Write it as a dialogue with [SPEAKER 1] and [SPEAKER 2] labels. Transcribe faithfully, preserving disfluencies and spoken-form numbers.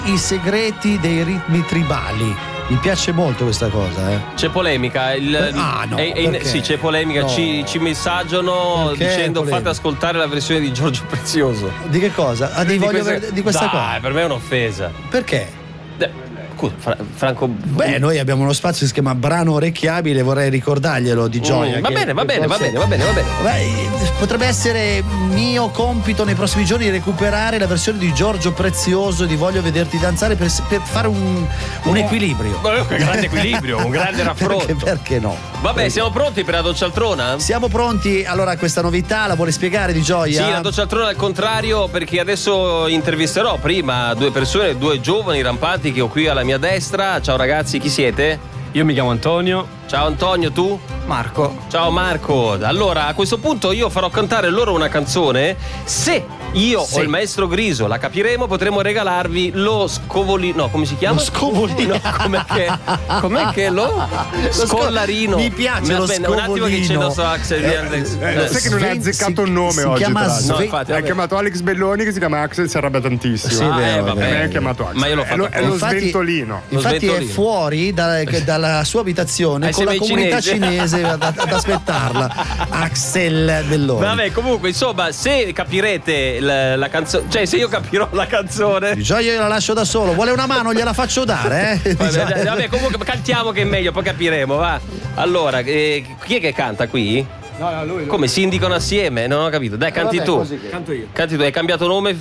[SPEAKER 1] I segreti dei ritmi tribali. Mi piace molto questa cosa, eh.
[SPEAKER 2] C'è polemica. Il,
[SPEAKER 1] ah, no,
[SPEAKER 2] è, è, sì, c'è polemica.
[SPEAKER 1] No.
[SPEAKER 2] Ci, ci messaggiano
[SPEAKER 1] Perché
[SPEAKER 2] dicendo
[SPEAKER 1] polemica?
[SPEAKER 2] fate ascoltare la versione di Giorgio Prezioso.
[SPEAKER 1] Di che cosa? Ah, di,
[SPEAKER 2] di
[SPEAKER 1] voglio
[SPEAKER 2] questa,
[SPEAKER 1] ver- di questa
[SPEAKER 2] dai,
[SPEAKER 1] cosa.
[SPEAKER 2] per me è un'offesa.
[SPEAKER 1] Perché?
[SPEAKER 2] Scusa, Fra- Franco.
[SPEAKER 1] Beh, noi abbiamo uno spazio che si chiama Brano Orecchiabile, vorrei ricordarglielo di gioia.
[SPEAKER 2] Mm, va
[SPEAKER 1] che-
[SPEAKER 2] bene, va
[SPEAKER 1] che
[SPEAKER 2] bene, va
[SPEAKER 1] forse-
[SPEAKER 2] bene, va bene, va bene.
[SPEAKER 1] Beh, potrebbe essere mio compito nei prossimi giorni recuperare la versione di Giorgio Prezioso di Voglio vederti danzare per, per fare un, un equilibrio.
[SPEAKER 2] Un grande equilibrio, un grande raffronto.
[SPEAKER 1] Perché, perché no?
[SPEAKER 2] Vabbè, siamo pronti per la Doccialtrona?
[SPEAKER 1] Siamo pronti, allora questa novità la vuole spiegare di gioia?
[SPEAKER 2] Sì, la Doccialtrona al contrario, perché adesso intervisterò prima due persone, due giovani rampanti che ho qui alla mia destra. Ciao ragazzi, chi siete?
[SPEAKER 3] Io mi chiamo Antonio.
[SPEAKER 2] Ciao Antonio, tu?
[SPEAKER 3] Marco.
[SPEAKER 2] Ciao Marco. Allora, a questo punto io farò cantare loro una canzone. Se io
[SPEAKER 1] Sì.
[SPEAKER 2] o il maestro Griso la capiremo, potremo regalarvi lo scovolino. No, come si chiama?
[SPEAKER 1] Lo scovolino.
[SPEAKER 2] No, com'è che, com'è che lo? Scollarino.
[SPEAKER 1] Mi piace lo
[SPEAKER 2] Aspetta, un attimo che c'è il nostro Axel
[SPEAKER 1] Eh,
[SPEAKER 2] Alex.
[SPEAKER 4] Eh, sai che non hai
[SPEAKER 1] Sven-
[SPEAKER 4] azzeccato
[SPEAKER 1] si-
[SPEAKER 4] un nome
[SPEAKER 1] si
[SPEAKER 4] oggi,
[SPEAKER 1] chiama
[SPEAKER 4] tra l'altro.
[SPEAKER 1] Sven-
[SPEAKER 2] No, infatti,
[SPEAKER 4] Hai
[SPEAKER 2] vabbè.
[SPEAKER 4] chiamato Alex Belloni che si chiama Axel, si arrabbia tantissimo.
[SPEAKER 1] Sì,
[SPEAKER 2] Ah,
[SPEAKER 1] vero,
[SPEAKER 2] eh, vabbè.
[SPEAKER 1] vero.
[SPEAKER 4] Me l'hai chiamato Axel.
[SPEAKER 2] Ma io l'ho
[SPEAKER 4] È
[SPEAKER 2] fatto
[SPEAKER 4] lo, è lo
[SPEAKER 2] apposta.
[SPEAKER 4] sventolino.
[SPEAKER 2] Lo
[SPEAKER 1] Infatti è
[SPEAKER 2] sventolino.
[SPEAKER 1] fuori da- dalla sua abitazione
[SPEAKER 2] Ai
[SPEAKER 1] con la
[SPEAKER 2] semi
[SPEAKER 1] comunità
[SPEAKER 2] cinesi.
[SPEAKER 1] cinese ad, ad aspettarla. Axel Belloni.
[SPEAKER 2] Vabbè, comunque, insomma, se capirete la, la canzone, cioè se io capirò la canzone.
[SPEAKER 1] Di gioia io la lascio da solo. Vuole una mano? Gliela faccio dare, eh?
[SPEAKER 2] Vabbè, vabbè, comunque cantiamo che è meglio, poi capiremo, va. Allora, eh, chi è che canta qui?
[SPEAKER 4] No, no, lui.
[SPEAKER 2] Come si indicano assieme? Non ho capito. Dai, canti
[SPEAKER 1] vabbè,
[SPEAKER 2] tu.
[SPEAKER 1] così che-
[SPEAKER 3] Canto io.
[SPEAKER 2] Canti tu, hai cambiato nome